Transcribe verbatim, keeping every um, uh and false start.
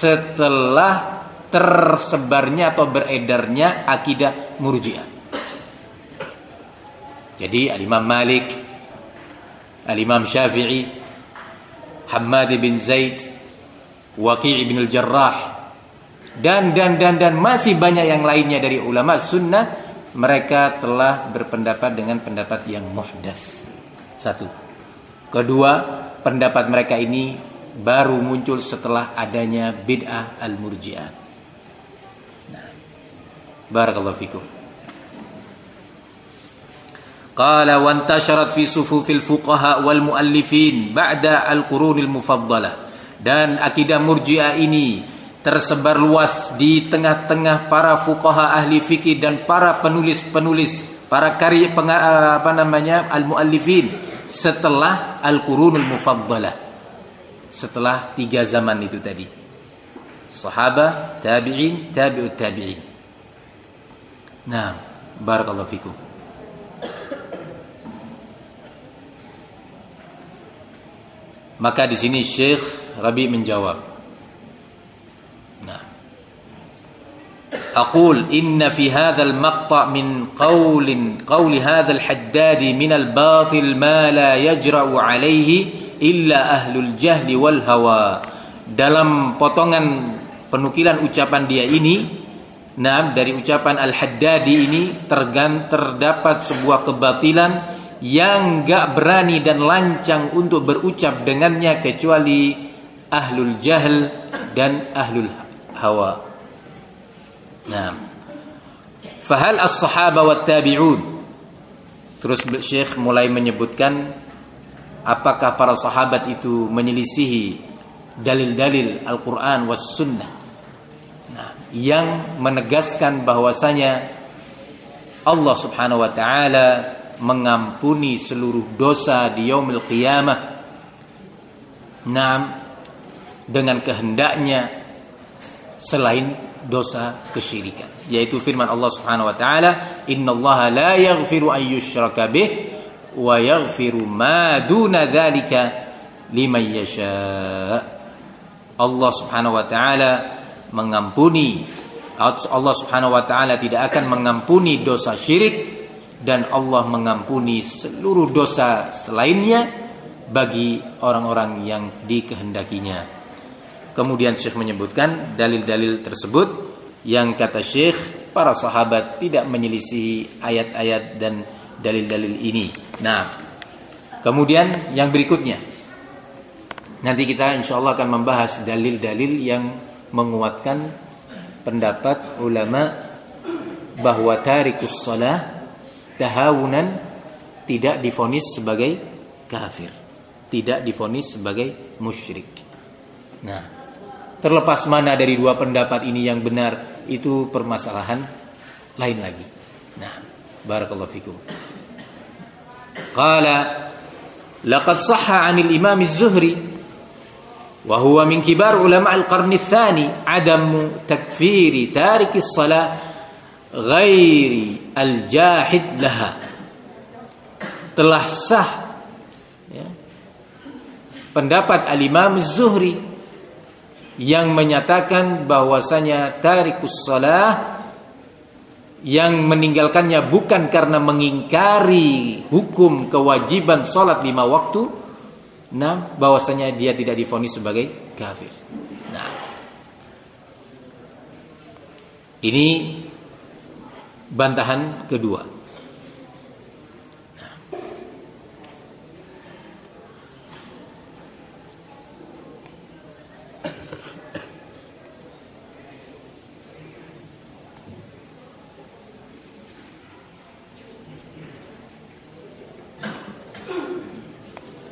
setelah tersebarnya atau beredarnya akidah Murji'ah. Jadi Al-Imam Malik, Al-Imam Syafi'i, Hammad bin Zaid, Waqi' bin al-Jarrah, dan dan dan dan masih banyak yang lainnya dari ulama sunnah, mereka telah berpendapat dengan pendapat yang muhdats. Satu. Kedua, pendapat mereka ini baru muncul setelah adanya bid'ah al-Murji'ah. Nah, barakallahu fikum. Qala wa intasharat fi sufufil fuqaha wal muallifin ba'da al-qurunil mufaddalah. Dan akidah Murji'ah ini tersebar luas di tengah-tengah para fuqaha ahli fikih dan para penulis-penulis, para karya apa namanya al-muallifin setelah al-qurunul mufaddalah. Setelah tiga zaman itu tadi. Sahabah, tabi'in, tabi'ut tabi'in. Nah, barakallahu fikum. Maka di sini Syekh Rabi menjawab. Nah, aqul inna fi hadzal maqta' min qaulin qauli hadzal haddadi min al-batil ma la yajra'u alaihi illa ahlul jahli wal hawa. Dalam potongan penukilan ucapan dia ini, nah dari ucapan Al-Haddadi ini tergan, terdapat sebuah kebatilan yang gak berani dan lancang untuk berucap dengannya kecuali ahlul jahl dan ahlul hawa. Nah, fahal as-sahaba wat tabi'un. Terus Syekh mulai menyebutkan apakah para sahabat itu menyelisihi dalil-dalil Al-Quran was sunnah, nah, yang menegaskan bahwasanya Allah subhanahu wa ta'ala mengampuni seluruh dosa di yaumil qiyamah, nah, dengan kehendaknya selain dosa kesyirikan, yaitu firman Allah subhanahu wa ta'ala, innallaha la yaghfiru an yushraka bih wa yaghfiru ma duna dzalika liman yasha. Allah subhanahu wa ta'ala mengampuni, Allah subhanahu wa ta'ala tidak akan mengampuni dosa syirik, dan Allah mengampuni seluruh dosa selainnya bagi orang-orang yang dikehendakinya. Kemudian Syekh menyebutkan dalil-dalil tersebut yang kata Syekh para sahabat tidak menyelisihi ayat-ayat dan dalil-dalil ini. Nah, kemudian yang berikutnya nanti kita insyaallah akan membahas dalil-dalil yang menguatkan pendapat ulama bahwa tarikus shalah tahawunan tidak divonis sebagai kafir, tidak divonis sebagai musyrik. Nah, terlepas mana dari dua pendapat ini yang benar, itu permasalahan lain lagi. Nah, barakallahu fikum. Qala laqad sahha 'anil Imam Az-Zuhri wa huwa min kibar ulama al-qarn ats-tsani 'adamu takfiri tarikis shalah ghairi al-jahid laha. Telah sah ya, pendapat al-Imam Az-Zuhri yang menyatakan bahwasanya tarikus shalah yang meninggalkannya bukan karena mengingkari hukum kewajiban salat lima waktu, nah bahwasanya dia tidak divonis sebagai kafir. Nah, ini bantahan kedua.